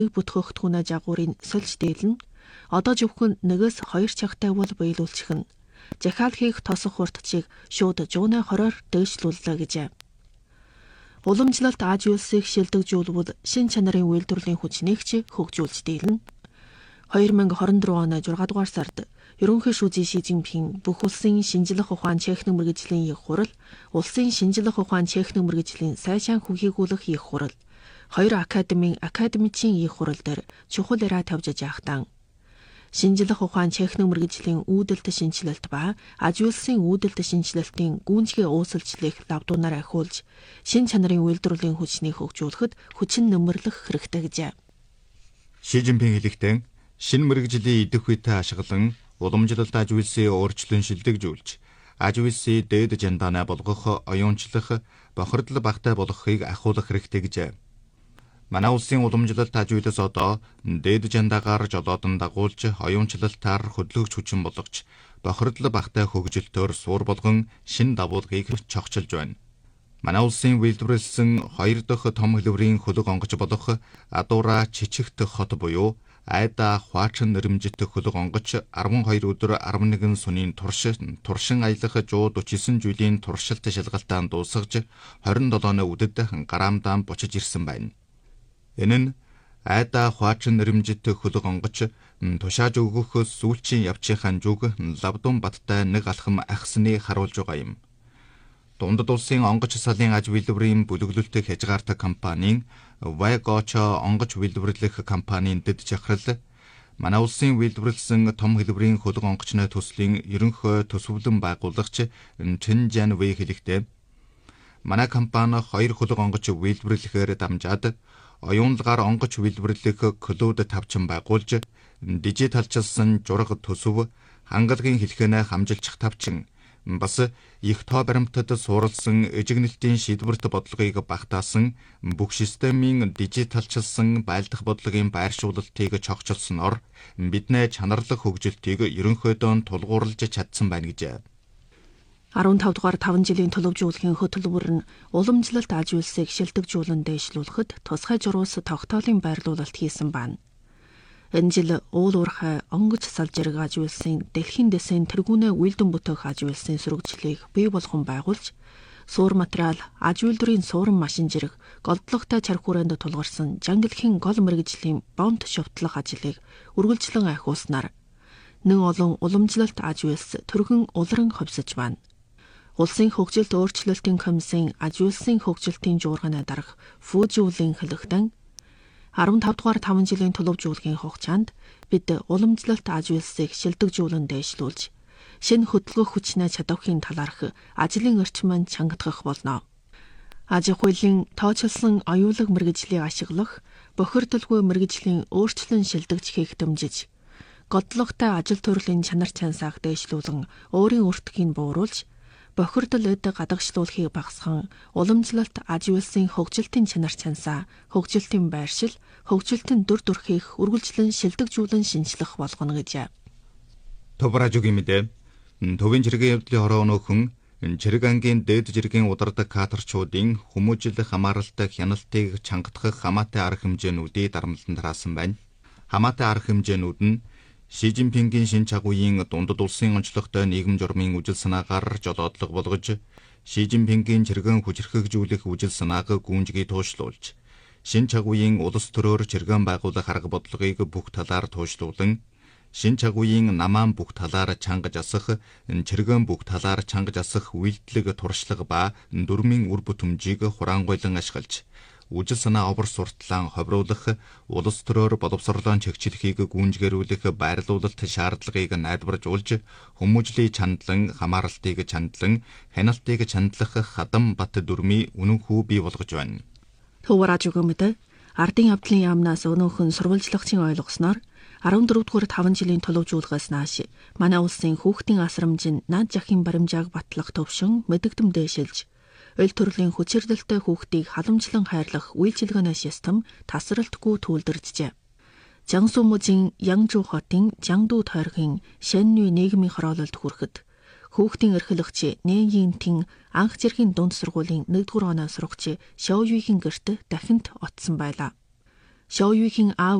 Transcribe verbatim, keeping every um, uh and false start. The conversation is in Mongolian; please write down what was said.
бүтгэх түнэ жагуурын сольж дийлнэ. Одоо зөвхөн нэгээс хоёр чагтай бол биелүүлчих нь. Захиалхийг тосох хурдчийг шууд жуунаа хороор дээшлүүллээ гэжээ. Уламжлалт Аж улсыг шилдэгжүүлбэл шин чанарын үйлдвэрлэлийн хүчнийг ч хөгжүүлж дийлнэ. хоёр мянга хорин дөрвөн оны зургаан дугаар сард ерөнхий шүүжийн Ши Жинпин бүх улсын шинжлэх ухаан техник мэргэжлийн их хурал, улсын шинжлэх ухаан техник мэргэжлийн сайшаан хүхийгүүлэх их хурал, хоёр академийн академичийн их хурал дээр чухал яриа тавьж яахтан шинжлэх ухаан техник мэргэжлийн үүдэлт шинжилэлт ба аж улсын үүдэлт шинжилэлтийн гүйцэтгэх уусалчлалыг лавдуунаар ахиулж шин чанарын үйлдвэрлэлийн хүчнийг хөгжүүлэхэд хүчин нэмэрлэх хэрэгтэй гэжээ. Ши Жинпин хэлэхдээ шинэ мэргэжлийн идэх үетэй ашиглан уламжлалт аж улсыг өөрчлөн шилдэгжүүлж аж улсыг дээд жандаанаа болгох, оюунчлах, бохирдол багтай болгохыг ахиулах хэрэгтэй гэжээ. Манай улсын уламжлалт аж улс одоо дээд жандаагаар жолоодон дагуулж, оюунчлалтаар хөдөлгөгч хүчин болгож, бохирдол багтай хөгжилтөөр суур болгон шин давуулгыг чогчилж байна. Манай улсын үйлдвэрлэсэн хоёр дахь том хэлбэрийн хөлөг онгоц болох Адуура Чичигт хот буюу Айда Хваачин нэрмжит хөлөг онгоц арван хоёр өдөр арван нэгэн сүнийн турш туршин аялах one hundred forty-nine жилийн туршилт шалгалтаа дуусгаж twenty-seven өдөд гараамдаан бочиж ирсэн байна. Энэ нь Айда Хваачин нэрмжит хөлөг онгоц тушааж өгөх сүүлчийн явчийн зүг Лавдун баттай нэг алхам ахсныг харуулж байгаа юм. Дундад улсын онгоц салын аж үйлдвэрийн бүлэглэлт хязгаартай компанийн Вайгочо онгоц үйлдвэрлэх компанийн дэд захирал манай улсын үйлдвэрлэсэн том хэлбэрийн хөлөг онгоцны төслийн ерөнхий төсвөлэн байгуулагч Чин Жан Вэй хэлэхдээ манай компани хоёр хөлөг онгоц үйлдвэрлэхээр дамжаад оюунлагаар онгоц үйлдвэрлэх клубд тавчин байгуулж дижиталчилсан жураг төсөв хангалагын хэлхэнэ хамжилчих тавчин бас их тоо баримтад суурилсан эжигнэлтийн шийдвэрт бодлогыг багтаасан бүх системийн дижиталчилсан байлдах бодлогын байршуулалтыг чогчилсноор бидний чанарлах хөгжилтийг ерөнхийдөө тулгуурлаж чадсан байна гэжээ. 15 дугаар five жилийн төлөвжүүлэхийн хөтөлбөр нь уламжлалт аж улсыг шилдэгжүүлэн дэвшлүүлэхэд тусгай журуус тогтоолын байрлуулалт хийсэн байна. Энэ жил уул уурхай онгоц салжирэг аж улсын дэлхийн дэсийн тэргүүнээ үйлдэн бүтээх аж улсын сургалтыг бий болгон байгуулж, суур материал, аж үйлдвэрийн суурин машин зэрэг голдлоготой чарх хүрээнд тулгарсан жангилхийн гол мэргэжлийн бонт шувтлах ажлыг үргэлжлэн ахиулснаар нэн олон уламжлалт аж улс төргөн улран ховсож байна. Улсын хөгжилт өөрчлөлтийн комиссийн аж улсын хөгжилтийн жуурганы дарга Фүүжүүлэн хэлэхдээ fifteen дугаар five жилийн төлөвжүүлэхийн хугацаанд бид уламжлалт аж улсыг шилдэгжүүлэн дэвшлүүлж, шинэ хөдөлгөх хүчнээ чадвахын талаарх ажлын орчмыг чангадах болно. Аж ахуйлын тооцоолсон оюулаг мэргэжлийг ашиглах, бохирдолгүй мэргэжлийн өөрчлөн шилдэгжихийг дэмжиж, голдлоготой ажил төрлийн чанар чансааг дэвшлүүлэн өөрийн өртгийг бууруулж, бохирдол эд гадагшлуулахыг багасган уламжлалт аж улсын хөгжилтийн чанар чансаа, хөгжилтийн байршил, хөгжилтийн дүр төрхийг үргэлжлэн шилдэгжүүлэн шинжлэх болгоно гэжээ. Товражугийн мэдээ төвийн жиргэн явдлын хороо өнөөхөн жирэг ангийн дээд жиргэн удардаг каторчуудын хүмүүжил хамааралтай хяналтыг чангадах хамаатай арга хэмжээнүүдийг дарамтлан тараасан байна. Хамаатай арга хэмжээнүүд нь Ши Жинпингийн шин чагуугийн дундад улсын онцлогтой нийгэм журмын үжил санаагаар жолоодлого болгож, Ши Жинпингийн чиргэн хүчрхэгжүүлэх үжил санааг гүйцэтгэж туушруулж, шин чагуугийн улс төрөөр чиргэн байгуулах арга бодлогыг бүх талаар туушруулан, шин чагуугийн намаан бүх талаар чангаж асах, чиргэн бүх талаар чангаж асах үйлдэлэг туршлага ба дөрмийн үр бүтэмжийг хураангуйлан ашиглаж, үжил санаа овор сурталаан ховруулах, улс төрөөр боловсролоон чигчлэхийг гүйцгэрүүлэх байрлуулалт шаардлагыг найдваржуулж, хүмүүжлийн чандлан, хамааралтыг чандлан, хяналтыг чандлах хадам бат дүрмийн үнэн хүү бий болгож байна. Төвөраж өгөөмөд ардын явдлын яамнаас өнөөхөн сурвалжлагчийн ойлгосноор fourteen дугаар five жилийн төлөвжүүлгээс нааш манай улсын хүүхдийн асрамжийн наад жахын баримжааг батлах төвшин мэдэгдэм дээшилж, ойл төрлийн хүчирдэлтэй хүүхдийг халамжлан хайрлах үйлчилгээний систем тасралтгүй түүлдэржжээ. Жангсу мужийн Янжу хотын Жангду тойргийн Шэннүй нийгмийн хороололд хүрэхэд хүүхдийн эрхлэгч Нэн Йинтийн анх жиргийн дунд сургуулийн нэгдүгээр оноо сурагч Шоуюигийн гэрт дахинд оцсон байлаа. Шоуюухийн аав